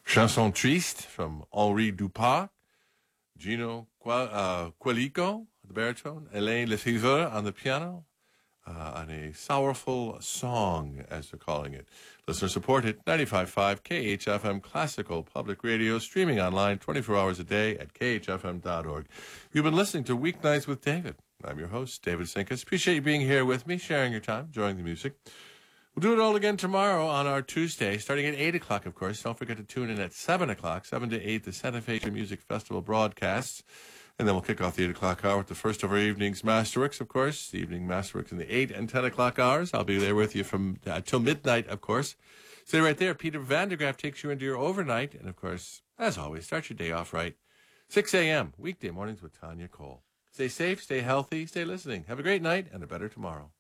Chanson Triste from Henri Dupas, Gino Qualico, the baritone, Elaine Lefevre on the piano, on a sorrowful song, as they're calling it. Listener supported, 95.5 KHFM Classical Public Radio, streaming online 24 hours a day at khfm.org. You've been listening to Weeknights with David. I'm your host, David Sinkus. Appreciate you being here with me, sharing your time, enjoying the music. We'll do it all again tomorrow on our Tuesday, starting at 8 o'clock, of course. Don't forget to tune in at 7 o'clock, 7 to 8, the Santa Fe Music Festival broadcasts. And then we'll kick off the 8 o'clock hour with the first of our evening's Masterworks, of course. The evening Masterworks in the 8 and 10 o'clock hours. I'll be there with you from till midnight, of course. Stay right there. Peter Vandergraaf takes you into your overnight. And, of course, as always, start your day off right. 6 a.m., weekday mornings with Tanya Cole. Stay safe, stay healthy, stay listening. Have a great night and a better tomorrow.